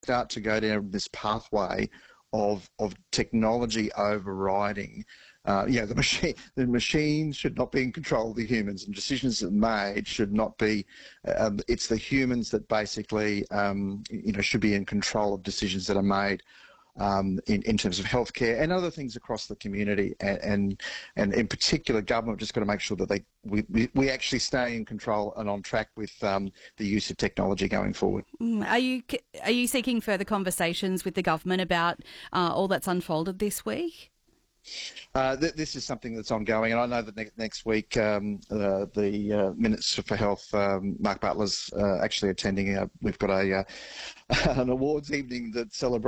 start to go down this pathway of technology overriding. The machines should not be in control of the humans, and decisions that are made should not be. It's the humans that basically, should be in control of decisions that are made in terms of healthcare and other things across the community. And in particular, government just got to make sure that we actually stay in control and on track with the use of technology going forward. Are you seeking further conversations with the government about all that's unfolded this week? This is something that's ongoing, and I know that next week the Minister for Health, Mark Butler's actually attending. We've got an awards evening that celebrates